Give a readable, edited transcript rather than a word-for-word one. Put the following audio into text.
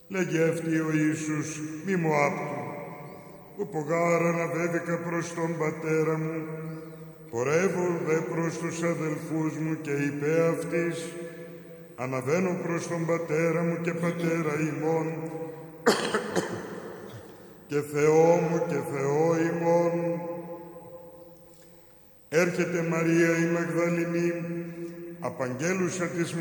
Λέγε αυτή ο Ιησούς, μη μου άπτου, που πογάρα αναβέβηκα προς τον πατέρα μου, πορεύω δε προς τους αδελφούς μου και είπε αυτής, αναβαίνω προς τον πατέρα μου και πατέρα ημών, και Θεό μου και Θεό ημών. Έρχεται Μαρία η Μαγδαληνή, απαγγέλουσα της